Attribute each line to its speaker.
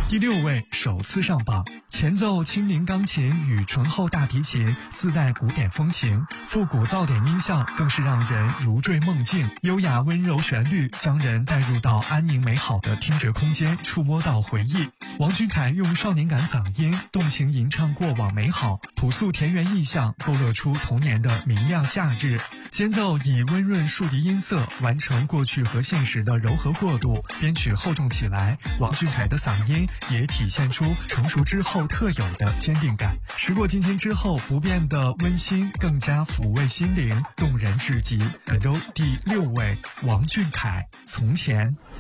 Speaker 1: 第6位首次上榜，前奏轻灵钢琴与醇厚大提琴自带古典风情，复古噪点音效更是让人如坠梦境，优雅温柔旋律将人带入到安宁美好的听觉空间，触摸到回忆。王俊凯用少年感嗓音动情吟唱过往美好，朴素田园意象勾勒出童年的明亮夏日。间奏以温润竖笛音色完成过去和现实的柔和过渡，编曲厚重起来，王俊凯的嗓音也体现出成熟之后特有的坚定感。时过境迁之后，不变的温馨更加抚慰心灵，动人至极。本周第6位，王俊凯《从前》。